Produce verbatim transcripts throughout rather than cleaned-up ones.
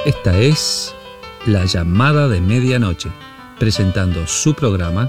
Esta es La Llamada de Medianoche, presentando su programa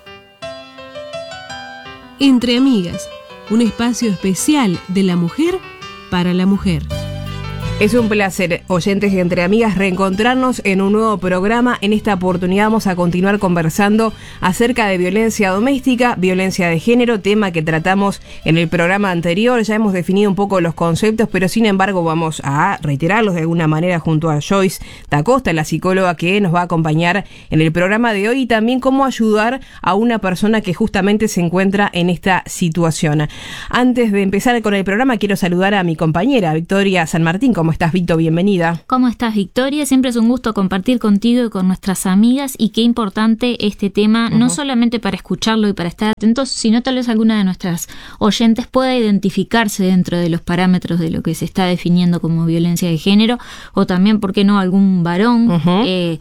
Entre Amigas, un espacio especial de la mujer para la mujer. Es un placer, oyentes de Entre Amigas, reencontrarnos en un nuevo programa. En esta oportunidad vamos a continuar conversando acerca de violencia doméstica, violencia de género, tema que tratamos en el programa anterior. Ya hemos definido un poco los conceptos, pero sin embargo vamos a reiterarlos de alguna manera junto a Joyce Da Costa, la psicóloga que nos va a acompañar en el programa de hoy, y también cómo ayudar a una persona que justamente se encuentra en esta situación. Antes de empezar con el programa, quiero saludar a mi compañera Victoria San Martín. ¿Cómo estás, Vito? Bienvenida. ¿Cómo estás, Victoria? Siempre es un gusto compartir contigo y con nuestras amigas, y qué importante este tema, uh-huh. no solamente para escucharlo y para estar atentos, sino tal vez alguna de nuestras oyentes pueda identificarse dentro de los parámetros de lo que se está definiendo como violencia de género, o también, ¿por qué no?, algún varón. Uh-huh. eh,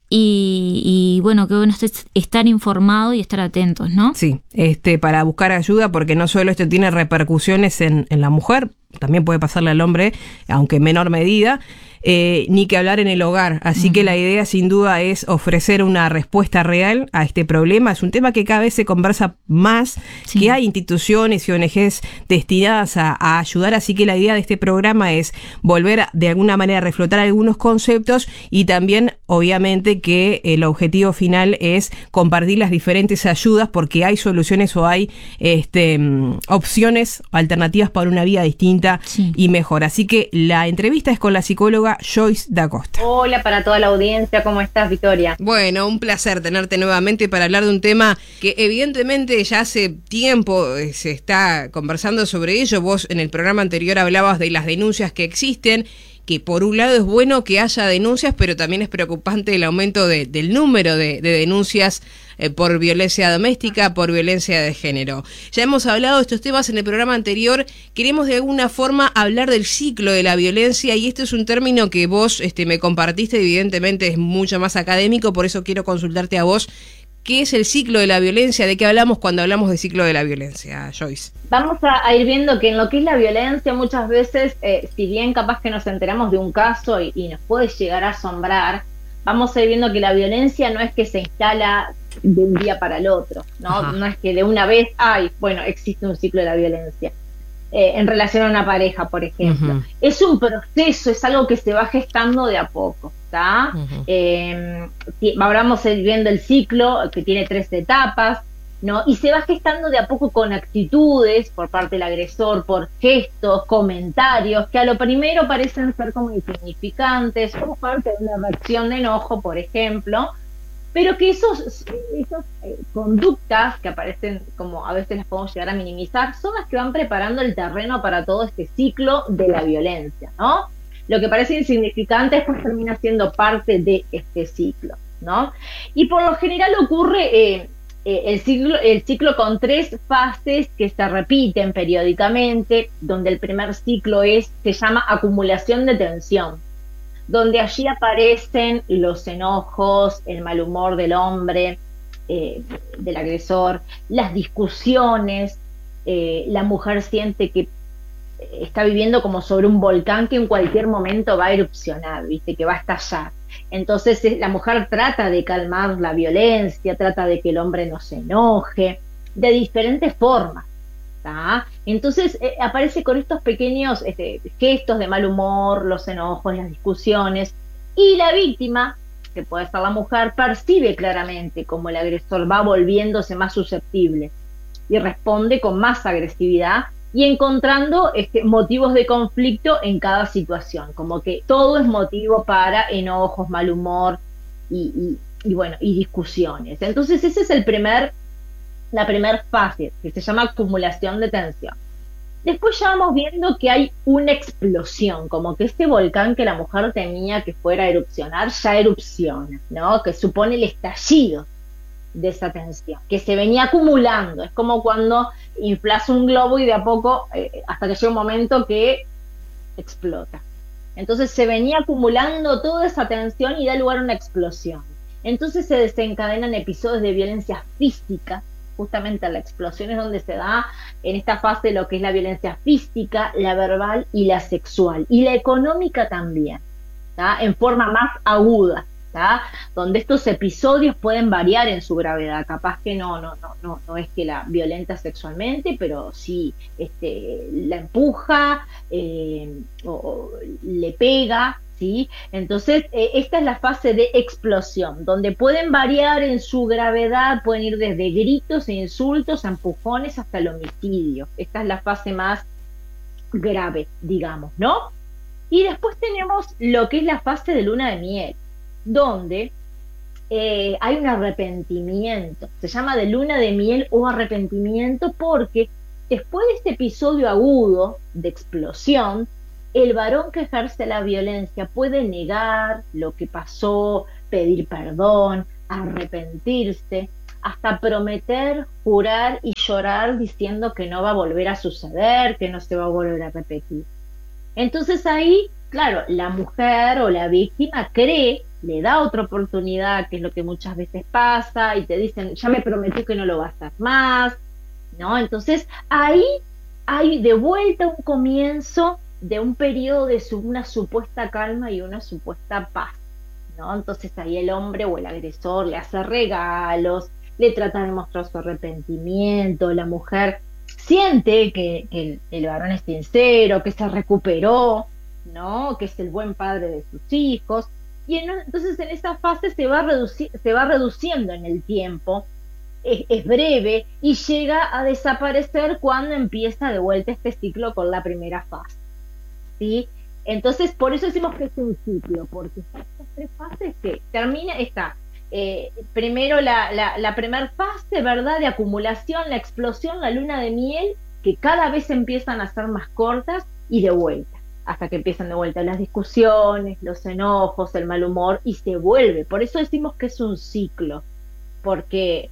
Y, y bueno, que bueno es estar informado y estar atentos, ¿no? Sí, este, para buscar ayuda, porque no solo esto tiene repercusiones en, en la mujer, también puede pasarle al hombre, aunque en menor medida, eh, ni que hablar en el hogar. Así uh-huh. que la idea sin duda es ofrecer una respuesta real a este problema. Es un tema que cada vez se conversa más, sí. que hay instituciones y O N Ges destinadas a, a ayudar, así que la idea de este programa es volver a, de alguna manera a reflotar algunos conceptos, y también obviamente que el objetivo final es compartir las diferentes ayudas, porque hay soluciones o hay este, opciones alternativas para una vida distinta sí. y mejor. Así que la entrevista es con la psicóloga Joyce Da Costa. Hola para toda la audiencia, ¿cómo estás, Victoria? Bueno, un placer tenerte nuevamente para hablar de un tema que evidentemente ya hace tiempo eh, se está conversando sobre ello. Vos en el programa anterior hablabas de las denuncias que existen, que por un lado es bueno que haya denuncias, pero también es preocupante el aumento de, del número de, de denuncias eh, por violencia doméstica, por violencia de género. Ya hemos hablado de estos temas en el programa anterior. Queremos de alguna forma hablar del ciclo de la violencia, y este es un término que vos este, me compartiste, evidentemente es mucho más académico, por eso quiero consultarte a vos. ¿Qué es el ciclo de la violencia? ¿De qué hablamos cuando hablamos de ciclo de la violencia, Joyce? Vamos a, a ir viendo que en lo que es la violencia muchas veces, eh, si bien capaz que nos enteramos de un caso y, y nos puede llegar a asombrar, vamos a ir viendo que la violencia no es que se instala de un día para el otro, ¿no? Ajá. No es que de una vez, ay, bueno, existe un ciclo de la violencia. Eh, en relación a una pareja, por ejemplo. Uh-huh. Es un proceso, es algo que se va gestando de a poco, ¿está? Uh-huh. Eh, ahora vamos a ir viendo el ciclo, que tiene tres etapas, ¿no? Y se va gestando de a poco con actitudes por parte del agresor, por gestos, comentarios, que a lo primero parecen ser como insignificantes, como parte de una reacción de enojo, por ejemplo, pero que esos, esas eh, conductas que aparecen, como a veces las podemos llegar a minimizar, son las que van preparando el terreno para todo este ciclo de la violencia, ¿no? Lo que parece insignificante después termina siendo parte de este ciclo, ¿no? Y por lo general ocurre eh, eh, el, ciclo, el ciclo con tres fases que se repiten periódicamente, donde el primer ciclo es, se llama acumulación de tensión, donde allí aparecen los enojos, el mal humor del hombre, eh, del agresor, las discusiones, eh, la mujer siente que está viviendo como sobre un volcán que en cualquier momento va a erupcionar, ¿viste? Que va a estallar. Entonces la mujer trata de calmar la violencia, trata de que el hombre no se enoje, de diferentes formas. ¿Tá? Entonces eh, aparece con estos pequeños este, gestos de mal humor, los enojos, las discusiones, y la víctima, que puede ser la mujer, percibe claramente cómo el agresor va volviéndose más susceptible y responde con más agresividad y encontrando este, motivos de conflicto en cada situación, como que todo es motivo para enojos, mal humor y, y, y bueno, y discusiones. Entonces ese es el primer la primera fase, que se llama acumulación de tensión. Después ya vamos viendo que hay una explosión, como que este volcán que la mujer temía que fuera a erupcionar, ya erupciona, ¿no? Que supone el estallido de esa tensión, que se venía acumulando. Es como cuando inflas un globo y de a poco, eh, hasta que llega un momento que explota. Entonces se venía acumulando toda esa tensión y da lugar a una explosión. Entonces se desencadenan episodios de violencia física. Justamente la explosión es donde se da en esta fase lo que es la violencia física, la verbal y la sexual, y la económica también, ¿tá? En forma más aguda, ¿tá? Donde estos episodios pueden variar en su gravedad. Capaz que no, no, no, no, no es que la violenta sexualmente, pero sí este, la empuja eh, o, o le pega, ¿sí? Entonces, eh, esta es la fase de explosión, donde pueden variar en su gravedad, pueden ir desde gritos e insultos a empujones hasta el homicidio. Esta es la fase más grave, digamos, ¿no? Y después tenemos lo que es la fase de luna de miel, donde eh, hay un arrepentimiento. Se llama de luna de miel o arrepentimiento porque después de este episodio agudo de explosión, el varón que ejerce la violencia puede negar lo que pasó, pedir perdón, arrepentirse, hasta prometer, jurar y llorar diciendo que no va a volver a suceder, que no se va a volver a repetir. Entonces ahí, claro, la mujer o la víctima cree, le da otra oportunidad, que es lo que muchas veces pasa, y te dicen, ya me prometió que no lo va a hacer más, ¿no? Entonces ahí hay de vuelta un comienzo de un periodo de su, una supuesta calma y una supuesta paz, ¿no? Entonces ahí el hombre o el agresor le hace regalos, le trata de mostrar su arrepentimiento, la mujer siente que, que el, el varón es sincero, que se recuperó, ¿no? Que es el buen padre de sus hijos, y en, entonces en esa fase se va, reduci se va reduciendo en el tiempo, es, es breve, y llega a desaparecer cuando empieza de vuelta este ciclo con la primera fase. ¿Sí? Entonces, por eso decimos que es un ciclo, porque estas tres fases que termina, está eh, primero la, la, la primera fase, ¿verdad?, de acumulación, la explosión, la luna de miel, que cada vez empiezan a ser más cortas y de vuelta, hasta que empiezan de vuelta las discusiones, los enojos, el mal humor, y se vuelve. Por eso decimos que es un ciclo, porque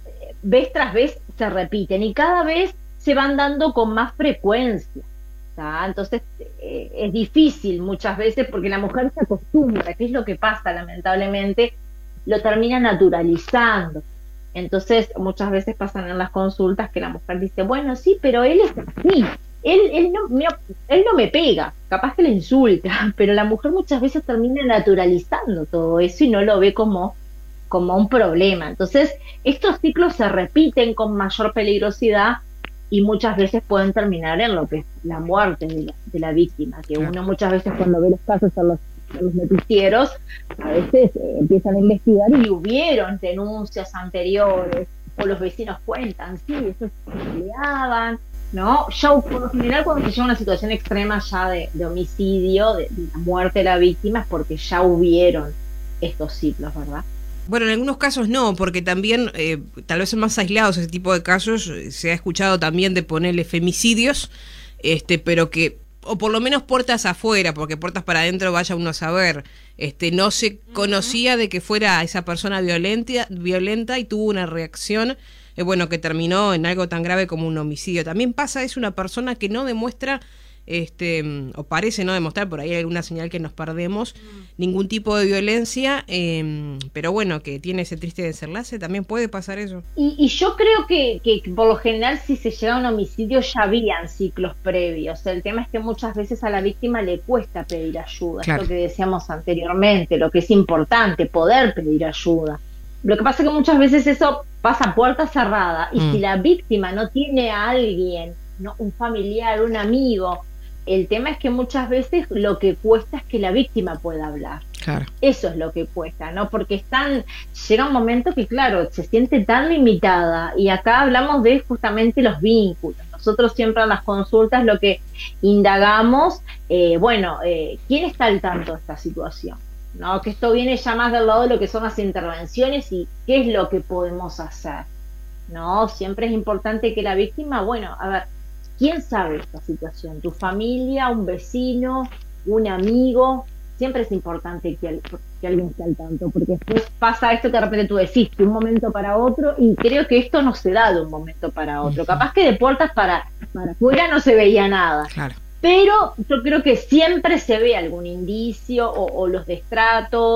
vez tras vez se repiten y cada vez se van dando con más frecuencia. Entonces eh, es difícil muchas veces porque la mujer se acostumbra, que es lo que pasa lamentablemente, lo termina naturalizando. Entonces muchas veces pasan en las consultas que la mujer dice, bueno, sí, pero él es así, él, él, no, me, él no me pega, capaz que le insulta, pero la mujer muchas veces termina naturalizando todo eso y no lo ve como, como un problema. Entonces estos ciclos se repiten con mayor peligrosidad y muchas veces pueden terminar en lo que es la muerte de la, de la víctima, que claro, uno muchas veces cuando ve los casos en los, en los noticieros, a veces eh, empiezan a investigar y hubieron denuncias anteriores, o los vecinos cuentan, sí, eso se peleaban, ¿no? Ya por lo general cuando se llega a una situación extrema ya de, de homicidio, de, de la muerte de la víctima, es porque ya hubieron estos ciclos, ¿verdad? Bueno, en algunos casos no, porque también, eh, tal vez son más aislados ese tipo de casos, se ha escuchado también de ponerle femicidios, este, pero que, o por lo menos puertas afuera, porque puertas para adentro vaya uno a saber, este, no se conocía de que fuera esa persona violenta, violenta y tuvo una reacción, eh, bueno, que terminó en algo tan grave como un homicidio. También pasa, es una persona que no demuestra, este, o parece no demostrar, por ahí hay alguna señal que nos perdemos, mm. ningún tipo de violencia, eh, pero bueno, que tiene ese triste desenlace, también puede pasar eso. Y, y yo creo que, que por lo general si se llega a un homicidio ya habían ciclos previos. El tema es que muchas veces a la víctima le cuesta pedir ayuda, claro, es lo que decíamos anteriormente, lo que es importante, poder pedir ayuda. Lo que pasa es que muchas veces eso pasa a puerta cerrada, y mm. si la víctima no tiene a alguien, ¿no?, un familiar, un amigo, el tema es que muchas veces lo que cuesta es que la víctima pueda hablar. Claro. Eso es lo que cuesta, ¿no? Porque están, llega un momento que, claro, se siente tan limitada, y acá hablamos de justamente los vínculos. Nosotros siempre en las consultas lo que indagamos, eh, bueno, eh, ¿quién está al tanto de esta situación? ¿No? Que esto viene ya más del lado de lo que son las intervenciones y qué es lo que podemos hacer, ¿no? Siempre es importante que la víctima, bueno, a ver, ¿quién sabe esta situación? ¿Tu familia, un vecino, un amigo? Siempre es importante que, el, que alguien esté al tanto, porque después pasa esto que de repente tú decís, de un momento para otro, y creo que esto no se da de un momento para otro. Capaz que de puertas para, para afuera no se veía nada. Claro. Pero yo creo que siempre se ve algún indicio, o, o los destratos,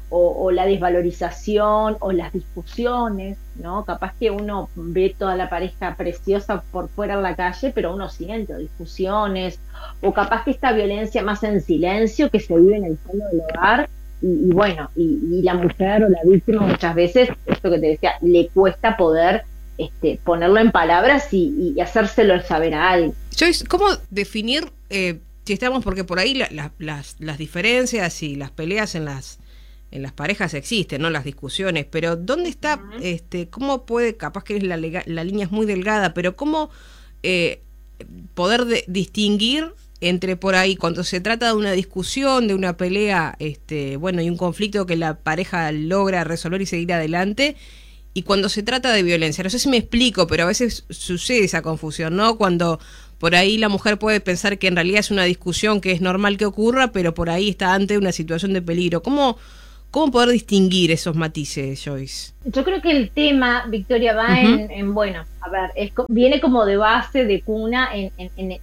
o, o la desvalorización, o las discusiones, ¿no? Capaz que uno ve toda la pareja preciosa por fuera en la calle, pero uno siente o discusiones, o capaz que esta violencia más en silencio que se vive en el seno del hogar, y, y bueno, y, y la mujer o la víctima muchas veces, esto que te decía, le cuesta poder este, ponerlo en palabras y, y hacérselo saber a alguien. Joyce, ¿cómo definir, eh, si estamos, porque por ahí la, la, las, las diferencias y las peleas en las en las parejas existen, ¿no? Las discusiones, pero ¿dónde está, uh-huh. este, cómo puede, capaz que la, lega, la línea es muy delgada, pero cómo eh, poder de, distinguir entre por ahí, cuando se trata de una discusión, de una pelea, este, bueno, y un conflicto que la pareja logra resolver y seguir adelante, y cuando se trata de violencia? No sé si me explico, pero a veces sucede esa confusión, ¿no? Cuando por ahí la mujer puede pensar que en realidad es una discusión que es normal que ocurra, pero por ahí está ante una situación de peligro. ¿Cómo, cómo poder distinguir esos matices, Joyce? Yo creo que el tema, Victoria, va uh-huh. en, en, bueno, a ver, es, viene como de base, de cuna en, en, en,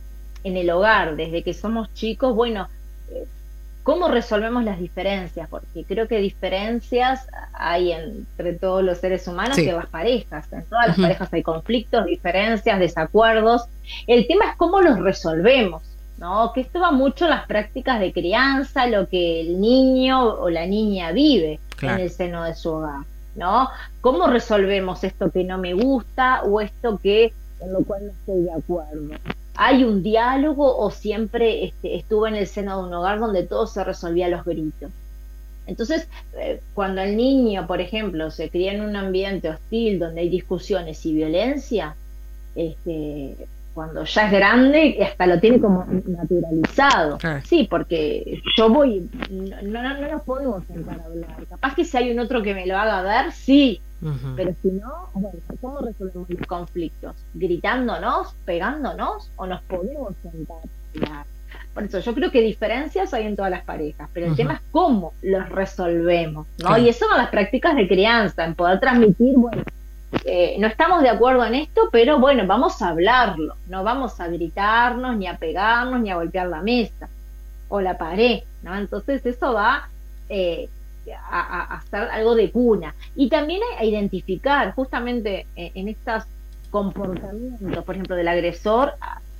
en el hogar, desde que somos chicos. Bueno, eh, ¿cómo resolvemos las diferencias? Porque creo que diferencias hay entre todos los seres humanos, sí. que las parejas. En todas las uh-huh. parejas hay conflictos, diferencias, desacuerdos. El tema es cómo los resolvemos, ¿no? Que esto va mucho en las prácticas de crianza, lo que el niño o la niña vive claro. en el seno de su hogar, ¿no? ¿Cómo resolvemos esto que no me gusta o esto que en lo cual no estoy de acuerdo? ¿Hay un diálogo o siempre este, estuve en el seno de un hogar donde todo se resolvía a los gritos? Entonces, eh, cuando el niño, por ejemplo, se cría en un ambiente hostil donde hay discusiones y violencia, este, cuando ya es grande, hasta lo tiene como naturalizado. Ah. Sí, porque yo voy, no, no, no nos podemos sentar a hablar. Capaz que si hay un otro que me lo haga ver, sí. Uh-huh. Pero si no, bueno, ¿cómo resolvemos los conflictos? ¿Gritándonos? ¿Pegándonos? ¿O nos podemos sentar a hablar? Por eso yo creo que diferencias hay en todas las parejas, pero el uh-huh. tema es cómo los resolvemos, ¿no? Claro. Y eso son las prácticas de crianza, en poder transmitir, bueno, eh, no estamos de acuerdo en esto, pero bueno, vamos a hablarlo, no vamos a gritarnos, ni a pegarnos, ni a golpear la mesa o la pared, ¿no? Entonces eso va eh, a, a hacer algo de cuna. Y también a identificar justamente en, en estos comportamientos, por ejemplo, del agresor,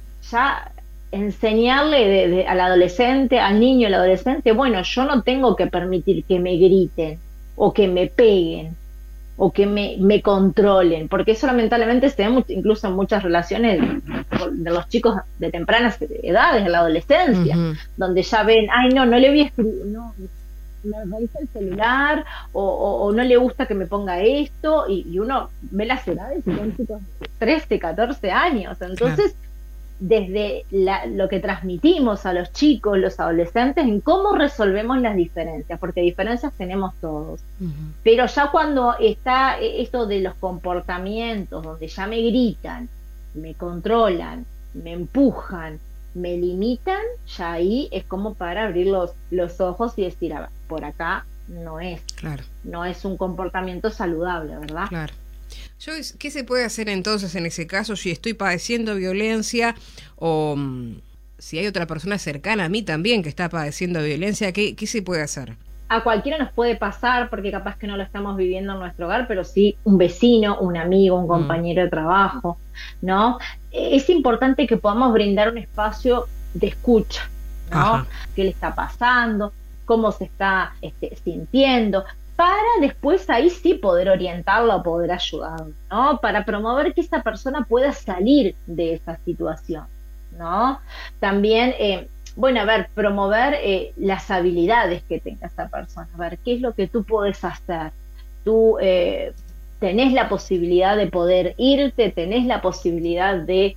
ya enseñarle de, de, al adolescente, al niño, al adolescente, bueno, yo no tengo que permitir que me griten o que me peguen o que me, me controlen, porque eso lamentablemente se ve incluso en muchas relaciones de los chicos de tempranas edades, de la adolescencia, uh-huh. donde ya ven, ay no, no le voy a escribir, no, me revisa el celular, o, o, o no le gusta que me ponga esto, y, y uno ve las edades y son chicos de trece, catorce años, entonces claro. desde la, lo que transmitimos a los chicos, los adolescentes, en cómo resolvemos las diferencias, porque diferencias tenemos todos. Uh-huh. Pero ya cuando está esto de los comportamientos, donde ya me gritan, me controlan, me empujan, me limitan, ya ahí es como para abrir los, los ojos y decir, a ver, por acá no es. Claro. No es un comportamiento saludable, ¿verdad? Claro. Joyce, ¿qué se puede hacer entonces en ese caso si estoy padeciendo violencia o um, si hay otra persona cercana a mí también que está padeciendo violencia? ¿Qué, qué se puede hacer? A cualquiera nos puede pasar porque capaz que no lo estamos viviendo en nuestro hogar, pero sí un vecino, un amigo, un compañero mm. de trabajo, ¿no? Es importante que podamos brindar un espacio de escucha, ¿no? Ajá. ¿Qué le está pasando? ¿Cómo se está este, sintiendo? Para después ahí sí poder orientarlo o poder ayudarlo, ¿no? Para promover que esa persona pueda salir de esa situación, ¿no? También, eh, bueno, a ver, promover eh, las habilidades que tenga esa persona, a ver, ¿qué es lo que tú puedes hacer? Tú eh, tenés la posibilidad de poder irte, tenés la posibilidad de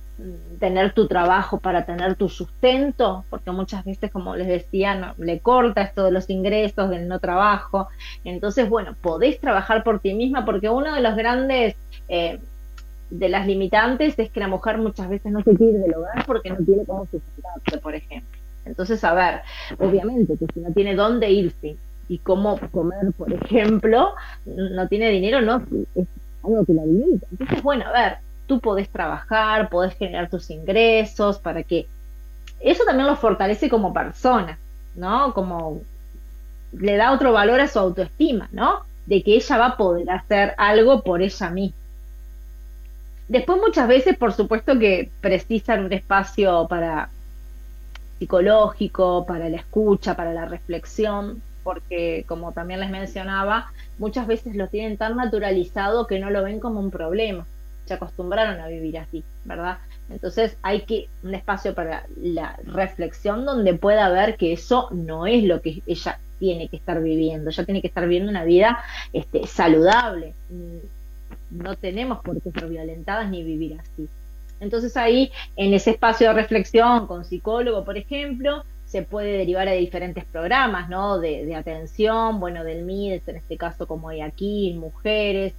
tener tu trabajo para tener tu sustento, porque muchas veces, como les decía, no, le corta esto de los ingresos, del no trabajo. Entonces, bueno, podés trabajar por ti misma, porque uno de los grandes eh, de las limitantes es que la mujer muchas veces no se quiere ir del hogar porque no tiene cómo sustentarse, por ejemplo. Entonces, a ver, obviamente que si no tiene dónde irse y cómo comer, por ejemplo, no tiene dinero, no es algo que la limita. Entonces, bueno, a ver, tú podés trabajar, podés generar tus ingresos, para que eso también lo fortalece como persona, ¿no? Como le da otro valor a su autoestima, ¿no? De que ella va a poder hacer algo por ella misma. Después muchas veces, por supuesto, que precisan un espacio para psicológico, para la escucha, para la reflexión, porque como también les mencionaba, muchas veces lo tienen tan naturalizado que no lo ven como un problema, se acostumbraron a vivir así, ¿verdad? Entonces hay que un espacio para la reflexión donde pueda ver que eso no es lo que ella tiene que estar viviendo, ella tiene que estar viviendo una vida este, saludable, no tenemos por qué ser violentadas ni vivir así. Entonces ahí, en ese espacio de reflexión con psicólogo, por ejemplo, se puede derivar a diferentes programas, ¿no? De, de atención, bueno, del M I D E S, en este caso como hay aquí, mujeres,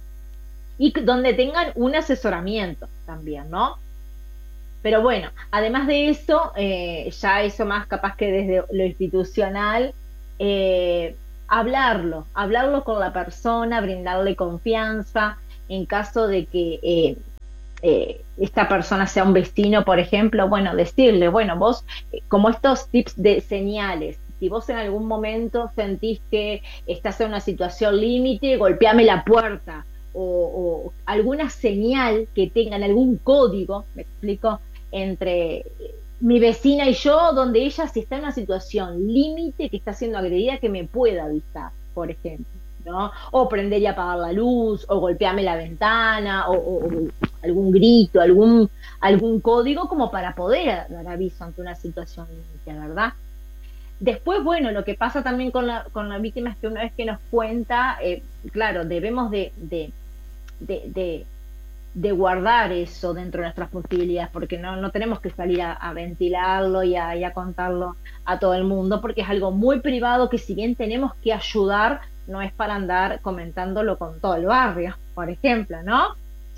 y donde tengan un asesoramiento también, ¿no? Pero bueno, además de eso, eh, ya eso más capaz que desde lo institucional, eh, hablarlo, hablarlo con la persona, brindarle confianza, en caso de que eh, eh, esta persona sea un vecino, por ejemplo, bueno, decirle, bueno, vos, eh, como estos tips de señales, si vos en algún momento sentís que estás en una situación límite, golpeame la puerta, o, o alguna señal que tengan, algún código, me explico, entre mi vecina y yo, donde ella si está en una situación límite, que está siendo agredida, que me pueda avisar, por ejemplo, ¿no? O prender y apagar la luz, o golpearme la ventana, o, o, o algún grito, algún, algún código como para poder dar aviso ante una situación límite, ¿verdad? Después, bueno, lo que pasa también con la, con la víctima es que una vez que nos cuenta, eh, claro, debemos de, de, de, de de guardar eso dentro de nuestras posibilidades, porque no, no tenemos que salir a, a ventilarlo y a, y a contarlo a todo el mundo, porque es algo muy privado que si bien tenemos que ayudar, no es para andar comentándolo con todo el barrio, por ejemplo, ¿no?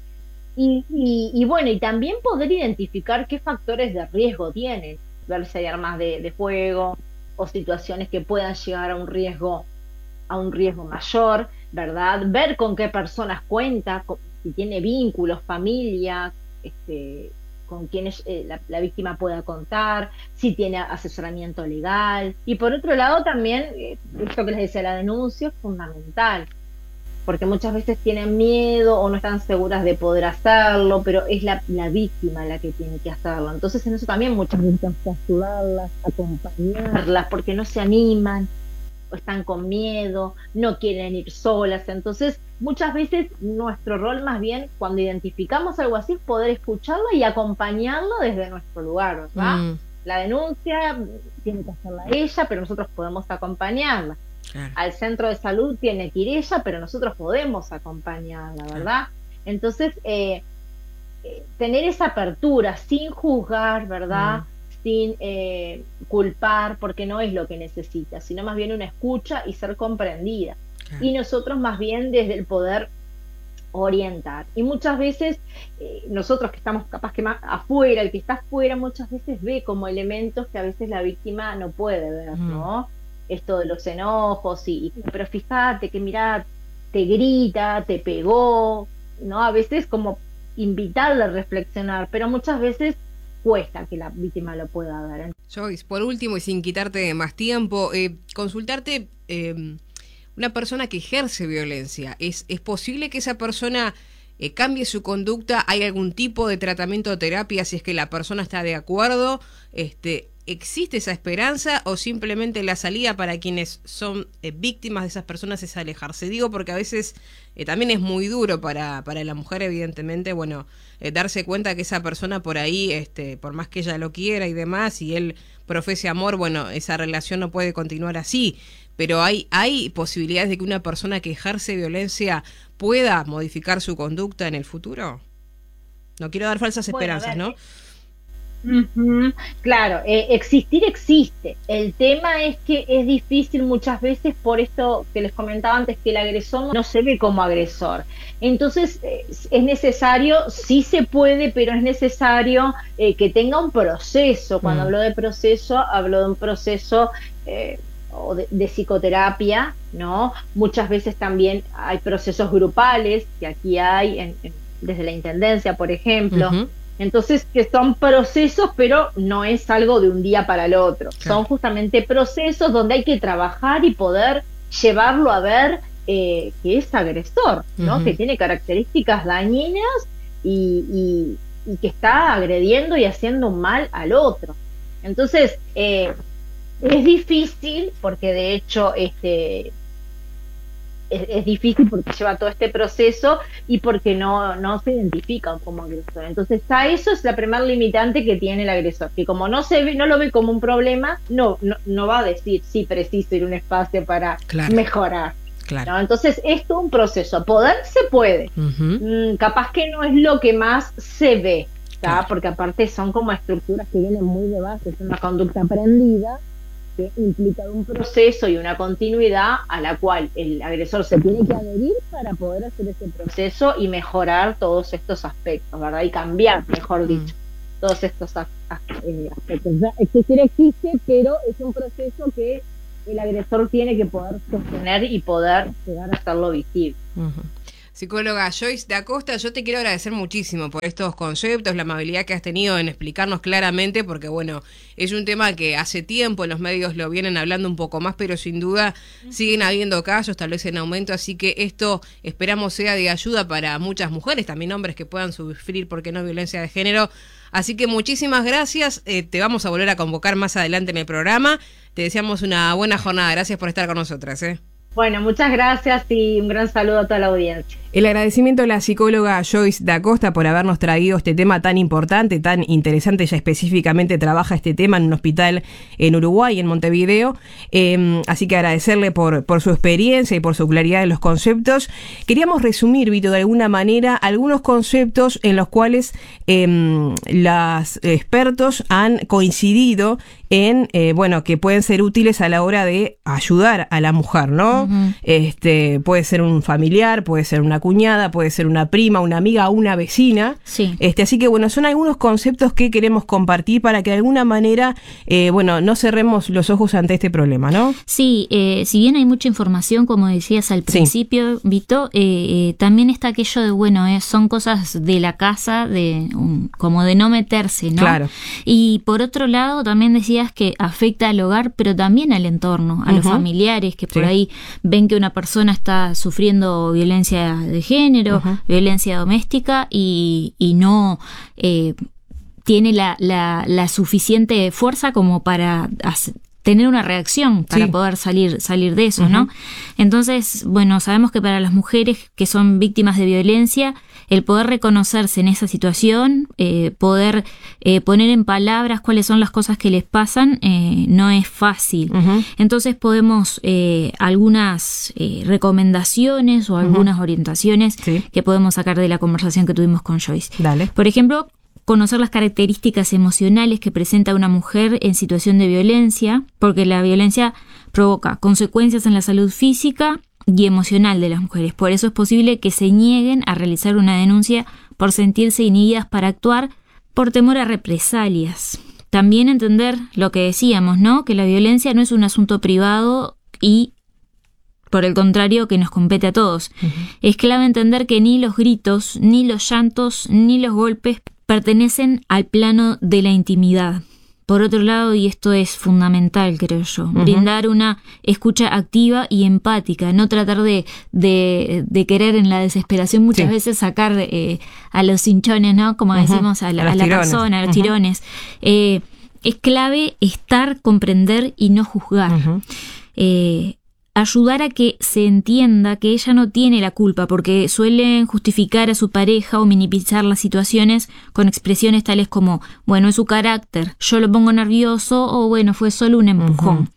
Y, y, y bueno, y también poder identificar qué factores de riesgo tienen, ver si hay armas de, de fuego o situaciones que puedan llegar a un riesgo, a un riesgo mayor, ¿verdad? Ver con qué personas cuenta, con, si tiene vínculos, familia, este, con quienes eh, la, la víctima pueda contar, si tiene asesoramiento legal. Y por otro lado también, eh, esto que les decía, la denuncia es fundamental, porque muchas veces tienen miedo o no están seguras de poder hacerlo, pero es la, la víctima la que tiene que hacerlo. Entonces en eso también muchas veces tenemos que ayudarlas, acompañarlas, porque no se animan, o están con miedo, no quieren ir solas. Entonces muchas veces nuestro rol más bien cuando identificamos algo así es poder escucharlo y acompañarlo desde nuestro lugar, ¿verdad? Mm. La denuncia tiene que hacerla ella, pero nosotros podemos acompañarla. Claro. Al centro de salud tiene que ir ella, pero nosotros podemos acompañarla, ¿verdad? Claro. Entonces, eh, eh, tener esa apertura sin juzgar, ¿verdad? Mm. sin eh, culpar, porque no es lo que necesita, sino más bien una escucha y ser comprendida. Claro. Y nosotros más bien desde el poder orientar. Y muchas veces eh, nosotros que estamos capaz que más afuera, el que está afuera muchas veces ve como elementos que a veces la víctima no puede ver, mm. ¿no? Esto de los enojos, y, y pero fíjate que mirá, te grita, te pegó, ¿no? A veces como invitarle a reflexionar, pero muchas veces cuesta que la víctima lo pueda ver. Joyce, por último y sin quitarte más tiempo, eh, consultarte, eh, una persona que ejerce violencia, ¿es, es posible que esa persona eh, cambie su conducta? ¿Hay algún tipo de tratamiento o terapia si es que la persona está de acuerdo? Este, ¿existe esa esperanza o simplemente la salida para quienes son eh, víctimas de esas personas es alejarse? Digo porque a veces eh, también es muy duro para, para la mujer, evidentemente, bueno, eh, darse cuenta que esa persona por ahí, este, por más que ella lo quiera y demás, y él profese amor, bueno, esa relación no puede continuar así. Pero hay, hay posibilidades de que una persona que ejerce violencia pueda modificar su conducta en el futuro. No quiero dar falsas bueno, esperanzas, ¿no? Uh-huh. Claro, eh, existir existe. El tema es que es difícil muchas veces por esto que les comentaba antes, que el agresor no se ve como agresor. Entonces eh, es necesario, sí se puede, pero es necesario eh, que tenga un proceso. Cuando mm. hablo de proceso, hablo de un proceso eh, o de, de psicoterapia, ¿no? Muchas veces también hay procesos grupales, que aquí hay en, en, desde la Intendencia, por ejemplo. Uh-huh. Entonces, que son procesos, pero no es algo de un día para el otro. Claro. Son justamente procesos donde hay que trabajar y poder llevarlo a ver eh, que es agresor, ¿no? Uh-huh. Que tiene características dañinas y, y, y que está agrediendo y haciendo un mal al otro. Entonces, eh, es difícil, porque de hecho, este... Es, es difícil porque lleva todo este proceso y porque no, no se identifican como agresor. Entonces, a eso es la primer limitante que tiene el agresor, que como no se ve, no lo ve como un problema, no, no, no va a decir sí, preciso ir a un espacio para claro. mejorar. Claro. ¿No? Entonces, es todo un proceso. Poder se puede. Uh-huh. Mm, capaz que no es lo que más se ve, claro. Porque aparte son como estructuras que vienen muy de base, es una conducta aprendida que implica un proceso y una continuidad a la cual el agresor se tiene que adherir para poder hacer ese proceso y mejorar todos estos aspectos, ¿verdad? Y cambiar, mejor dicho, mm. todos estos aspectos. O sea, existir existe, pero es un proceso que el agresor tiene que poder sostener y poder llegar a hacerlo visible. Uh-huh. Psicóloga Joyce da Costa, yo te quiero agradecer muchísimo por estos conceptos, la amabilidad que has tenido en explicarnos claramente, porque bueno, es un tema que hace tiempo en los medios lo vienen hablando un poco más, pero sin duda siguen habiendo casos, tal vez en aumento, así que esto esperamos sea de ayuda para muchas mujeres, también hombres que puedan sufrir, ¿por qué no?, violencia de género. Así que muchísimas gracias, eh, te vamos a volver a convocar más adelante en el programa, te deseamos una buena jornada, gracias por estar con nosotras. ¿eh? Bueno, muchas gracias y un gran saludo a toda la audiencia. El agradecimiento a la psicóloga Joyce da Costa por habernos traído este tema tan importante, tan interesante. Ella específicamente trabaja este tema en un hospital en Uruguay, en Montevideo. Eh, así que agradecerle por, por su experiencia y por su claridad en los conceptos. Queríamos resumir, Vito, de alguna manera, algunos conceptos en los cuales eh, los expertos han coincidido en, eh, bueno, que pueden ser útiles a la hora de ayudar a la mujer, ¿no? Uh-huh. Este, puede ser un familiar, puede ser una cuñada, puede ser una prima, una amiga o una vecina. Sí. Este, así que bueno, son algunos conceptos que queremos compartir para que de alguna manera, eh, bueno, no cerremos los ojos ante este problema, ¿no? Sí, eh, si bien hay mucha información, como decías al principio, sí. Vito, eh, eh, también está aquello de, bueno, eh, son cosas de la casa, de um, como de no meterse, ¿no? Claro. Y por otro lado, también decías que afecta al hogar, pero también al entorno, a uh-huh. los familiares, que por sí. ahí ven que una persona está sufriendo violencia de género, uh-huh. violencia doméstica y, y no eh, tiene la, la, la suficiente fuerza como para hacer, tener una reacción para sí. poder salir salir de eso, uh-huh. ¿no? Entonces, bueno, sabemos que para las mujeres que son víctimas de violencia, el poder reconocerse en esa situación, eh, poder eh, poner en palabras cuáles son las cosas que les pasan, eh, no es fácil. Uh-huh. Entonces podemos, eh, algunas eh, recomendaciones o algunas uh-huh. orientaciones sí. que podemos sacar de la conversación que tuvimos con Joyce. Dale. Por ejemplo, conocer las características emocionales que presenta una mujer en situación de violencia, porque la violencia provoca consecuencias en la salud física y emocional de las mujeres. Por eso es posible que se nieguen a realizar una denuncia por sentirse inhibidas para actuar por temor a represalias. También entender lo que decíamos, ¿no? Que la violencia no es un asunto privado y, por el contrario, que nos compete a todos. Uh-huh. Es clave entender que ni los gritos, ni los llantos, ni los golpes pertenecen al plano de la intimidad. Por otro lado, y esto es fundamental, creo yo, uh-huh. brindar una escucha activa y empática, no tratar de, de, de querer en la desesperación muchas sí. veces sacar eh, a los hinchones, ¿no? Como uh-huh. decimos, a la, a a la persona, a los uh-huh. tirones. Eh, es clave estar, comprender y no juzgar. Uh-huh. Eh, ayudar a que se entienda que ella no tiene la culpa, porque suelen justificar a su pareja o minimizar las situaciones con expresiones tales como, bueno, es su carácter, yo lo pongo nervioso, o bueno, fue solo un empujón. Uh-huh.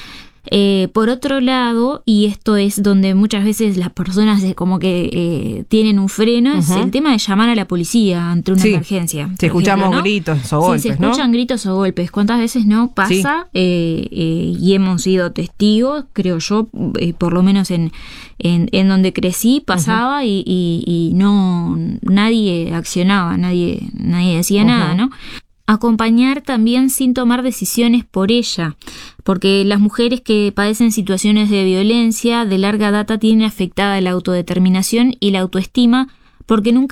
Eh, por otro lado, y esto es donde muchas veces las personas como que eh, tienen un freno, uh-huh. es el tema de llamar a la policía ante una sí. emergencia. Si escuchamos ejemplo, ¿no? gritos o golpes, sí, se escuchan ¿no? gritos o golpes. ¿Cuántas veces no pasa? Sí. Eh, eh, y hemos sido testigos, creo yo, eh, por lo menos en, en, en donde crecí, pasaba uh-huh. y, y, y no nadie accionaba, nadie, nadie decía uh-huh. nada, ¿no? Acompañar también sin tomar decisiones por ella, porque las mujeres que padecen situaciones de violencia de larga data tienen afectada la autodeterminación y la autoestima porque nunca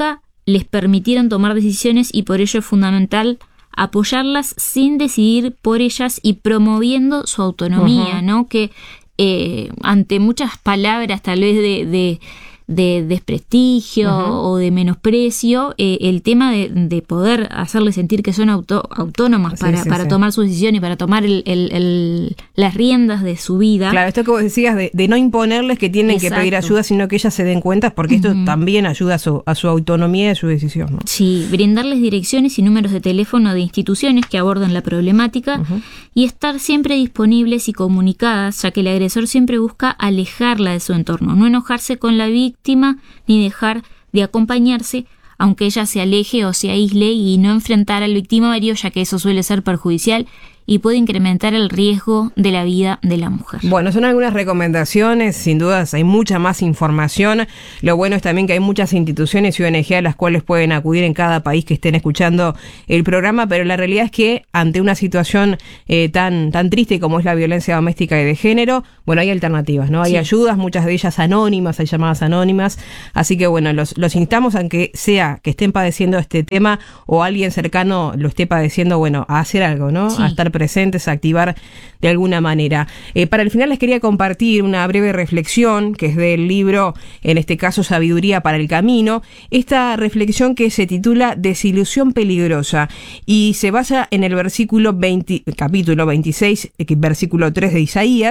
les permitieron tomar decisiones y por ello es fundamental apoyarlas sin decidir por ellas y promoviendo su autonomía, uh-huh. ¿no? Que eh, ante muchas palabras tal vez de, de, de desprestigio uh-huh. o de menosprecio, eh, el tema de, de poder hacerles sentir que son auto, autónomas sí, para, sí, para sí. tomar sus decisiones, para tomar el, el, el, las riendas de su vida. Claro, esto que vos decías de, de no imponerles que tienen Exacto. que pedir ayuda, sino que ellas se den cuenta, porque esto uh-huh. también ayuda a su, a su autonomía y a su decisión, ¿no? Sí, brindarles direcciones y números de teléfono de instituciones que abordan la problemática uh-huh. y estar siempre disponibles y comunicadas, ya que el agresor siempre busca alejarla de su entorno, no enojarse con la víctima ni dejar de acompañarse, aunque ella se aleje o se aísle, y no enfrentar al victimario, ya que eso suele ser perjudicial y puede incrementar el riesgo de la vida de la mujer. Bueno, son algunas recomendaciones, sin dudas hay mucha más información. Lo bueno es también que hay muchas instituciones y O N G a las cuales pueden acudir en cada país que estén escuchando el programa, pero la realidad es que ante una situación eh, tan, tan triste como es la violencia doméstica y de género, bueno, hay alternativas, ¿no? Hay sí. ayudas, muchas de ellas anónimas, hay llamadas anónimas, así que bueno, los, los instamos, aunque sea que estén padeciendo este tema o alguien cercano lo esté padeciendo, bueno, a hacer algo, ¿no? Sí. A estar presentes, a activar de alguna manera. Eh, para el final les quería compartir una breve reflexión que es del libro, en este caso Sabiduría para el Camino, esta reflexión que se titula Desilusión peligrosa y se basa en el versículo veinte, capítulo veintiséis, versículo tres de Isaías,